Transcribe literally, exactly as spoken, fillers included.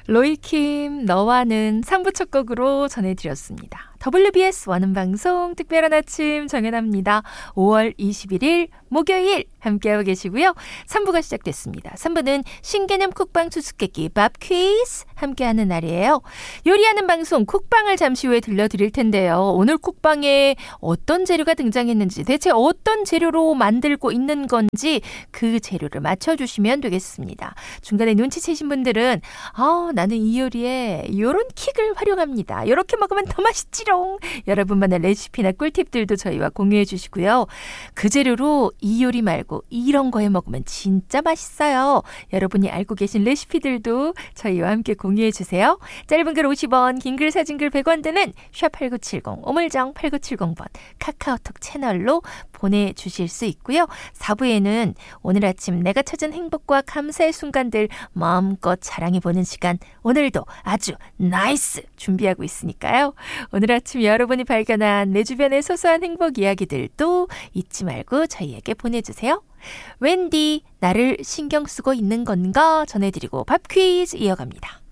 로이킴 너와는 삼 부 첫 곡으로 전해드렸습니다. 더블유비에스 원음 방송 특별한 아침 정연아입니다. 오월 이십일일 목요일 함께하고 계시고요. 삼 부가 시작됐습니다. 삼 부는 신개념 쿡방 수수께끼 밥 퀴즈 함께하는 날이에요. 요리하는 방송 쿡방을 잠시 후에 들려드릴 텐데요. 오늘 쿡방에 어떤 재료가 등장했는지 대체 어떤 재료로 만들고 있는 건지 그 재료를 맞춰주시면 되겠습니다. 중간에 눈치채신 분들은 아, 나는 이 요리에 이런 킥을 활용합니다. 이렇게 먹으면 더 맛있지롱. 여러분만의 레시피나 꿀팁들도 저희와 공유해 주시고요. 그 재료로 이 요리 말고 이런 거 해 먹으면 진짜 맛있어요. 여러분이 알고 계신 레시피들도 저희와 함께 공유해 주세요. 짧은 글 오십 원, 긴 글 사진 글 백 원 드는 샵 팔구칠공, 오물정 팔구칠공 번 카카오톡 채널로 보내주실 수 있고요. 사 부에는 오늘 아침 내가 찾은 행복과 감사의 순간들 마음껏 자랑해보는 시간, 오늘도 아주 나이스 준비하고 있으니까요. 오늘 아침 여러분이 발견한 내 주변의 소소한 행복 이야기들도 잊지 말고 저희에게 보내주세요. 웬디, 나를 신경 쓰고 있는 건가 전해드리고 밥 퀴즈 이어갑니다.